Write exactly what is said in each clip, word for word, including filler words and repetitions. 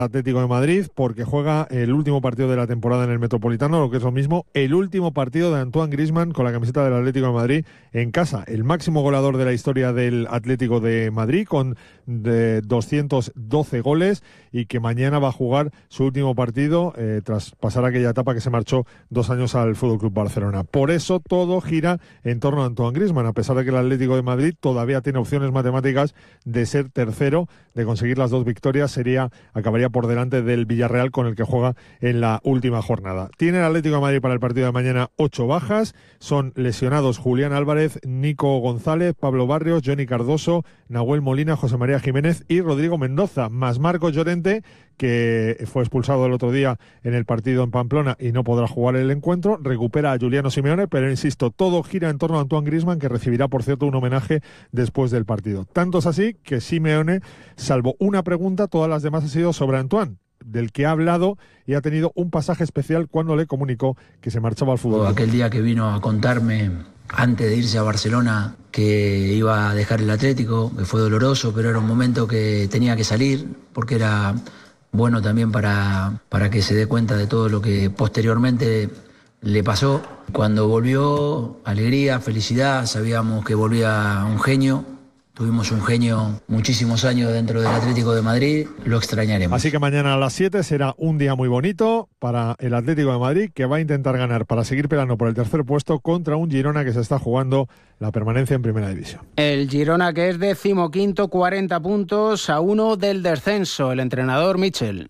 Atlético de Madrid, porque juega el último partido de la temporada en el Metropolitano, lo que es lo mismo, el último partido de Antoine Griezmann con la camiseta del Atlético de Madrid en casa. El máximo goleador de la historia del Atlético de Madrid, con de doscientos doce goles, y que mañana va a jugar su último partido eh, tras pasar aquella etapa que se marchó dos años al F C Barcelona. Por eso todo gira en torno a Antoine Griezmann, a pesar de que el Atlético de Madrid todavía tiene opciones matemáticas de ser tercero, de conseguir las dos victorias, sería acabaría por delante del Villarreal, con el que juega en la última jornada. Tiene el Atlético de Madrid para el partido de mañana ocho bajas. Son lesionados Julián Álvarez, Nico González, Pablo Barrios, Johnny Cardoso, Nahuel Molina, José María Jiménez y Rodrigo Mendoza, más Marcos Llorente, que fue expulsado el otro día en el partido en Pamplona y no podrá jugar el encuentro. Recupera a Juliano Simeone, pero insisto, todo gira en torno a Antoine Griezmann, que recibirá, por cierto, un homenaje después del partido. Tanto es así que Simeone, salvo una pregunta, todas las demás han sido sobre Antoine, del que ha hablado y ha tenido un pasaje especial cuando le comunicó que se marchaba al fútbol. Aquel día que vino a contarme, antes de irse a Barcelona, que iba a dejar el Atlético, que fue doloroso, pero era un momento que tenía que salir, porque era bueno también para, para que se dé cuenta de todo lo que posteriormente le pasó. Cuando volvió, alegría, felicidad, sabíamos que volvía un genio. Tuvimos un genio muchísimos años dentro del Atlético de Madrid, lo extrañaremos. Así que mañana a las siete será un día muy bonito para el Atlético de Madrid, que va a intentar ganar para seguir peleando por el tercer puesto contra un Girona que se está jugando la permanencia en Primera División. El Girona, que es decimoquinto, cuarenta puntos a uno del descenso. El entrenador Michel.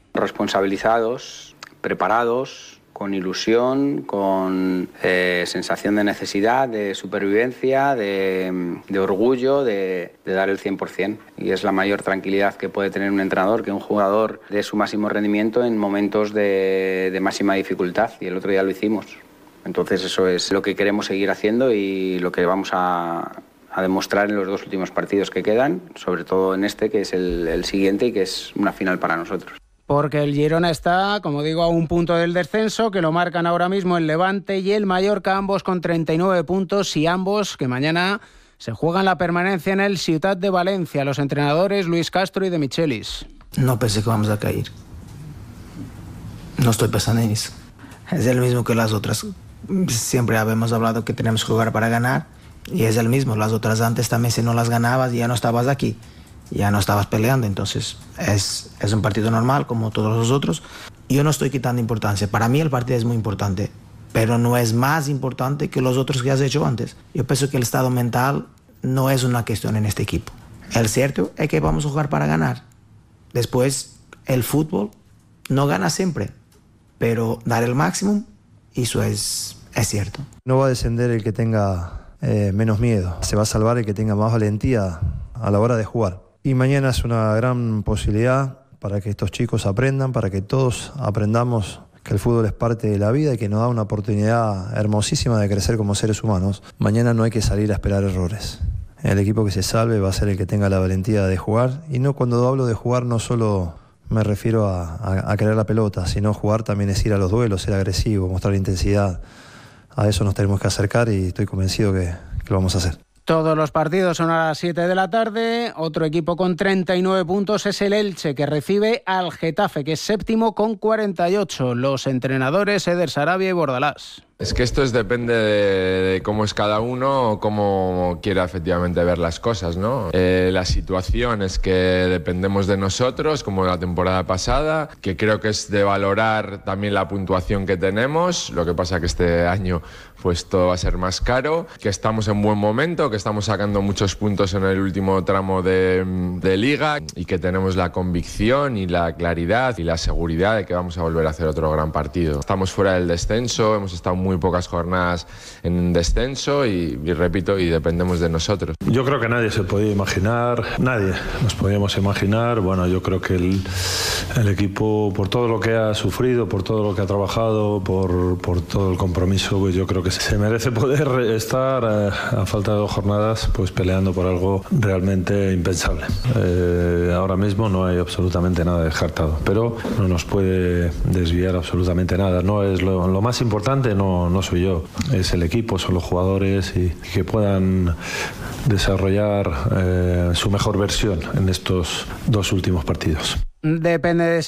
Responsabilizados, preparados, con ilusión, con eh, sensación de necesidad, de supervivencia, de, de orgullo, de, de dar el cien por ciento. Y es la mayor tranquilidad que puede tener un entrenador, que un jugador dé su máximo rendimiento en momentos de, de máxima dificultad. Y el otro día lo hicimos. Entonces eso es lo que queremos seguir haciendo y lo que vamos a, a demostrar en los dos últimos partidos que quedan, sobre todo en este, que es el, el siguiente y que es una final para nosotros. Porque el Girona está, como digo, a un punto del descenso, que lo marcan ahora mismo el Levante y el Mallorca, ambos con treinta y nueve puntos, y ambos que mañana se juegan la permanencia en el Ciutat de Valencia. Los entrenadores Luis Castro y De Michelis. No pensé que vamos a caer. No estoy pensando en eso. Es el mismo que las otras. Siempre habíamos hablado que tenemos que jugar para ganar, y es el mismo. Las otras antes también, si no las ganabas, ya no estabas aquí. Ya no estabas peleando, entonces es, es un partido normal como todos los otros. Yo no estoy quitando importancia, para mí el partido es muy importante, pero no es más importante que los otros que has hecho antes. Yo pienso que el estado mental no es una cuestión en este equipo. El cierto es que vamos a jugar para ganar. Después, el fútbol no gana siempre, pero dar el máximo, eso es, es cierto. No va a descender el que tenga eh, menos miedo, se va a salvar el que tenga más valentía a la hora de jugar. Y mañana es una gran posibilidad para que estos chicos aprendan, para que todos aprendamos que el fútbol es parte de la vida y que nos da una oportunidad hermosísima de crecer como seres humanos. Mañana no hay que salir a esperar errores. El equipo que se salve va a ser el que tenga la valentía de jugar. Y no, cuando hablo de jugar, no solo me refiero a, a, a querer la pelota, sino jugar también es ir a los duelos, ser agresivo, mostrar intensidad. A eso nos tenemos que acercar y estoy convencido que, que lo vamos a hacer. Todos los partidos son a las siete de la tarde. Otro equipo con treinta y nueve puntos es el Elche, que recibe al Getafe, que es séptimo con cuarenta y ocho. Los entrenadores Eder Sarabia y Bordalás. Es que esto es, depende de, de cómo es cada uno o cómo quiera efectivamente ver las cosas, ¿no? Eh, la situación es que dependemos de nosotros, como la temporada pasada, que creo que es de valorar también la puntuación que tenemos. Lo que pasa que este año pues todo va a ser más caro, que estamos en buen momento, que estamos sacando muchos puntos en el último tramo de, de Liga y que tenemos la convicción y la claridad y la seguridad de que vamos a volver a hacer otro gran partido. Estamos fuera del descenso, hemos estado muy pocas jornadas en descenso y, y repito, y dependemos de nosotros. Yo creo que nadie se podía imaginar, nadie nos podíamos imaginar, bueno, yo creo que el, el equipo, por todo lo que ha sufrido, por todo lo que ha trabajado, por, por todo el compromiso, pues yo creo que se merece poder estar eh, a falta de dos jornadas pues peleando por algo realmente impensable. Eh, ahora mismo no hay absolutamente nada descartado, pero no nos puede desviar absolutamente nada. No es lo, lo más importante, no, no soy yo, es el equipo, son los jugadores y, y que puedan desarrollar eh, su mejor versión en estos dos últimos partidos. Depende de